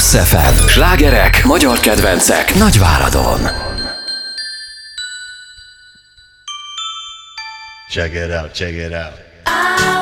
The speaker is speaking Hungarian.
Class FM. Slágerek, magyar kedvencek Nagyváradon. Check it out, check it out.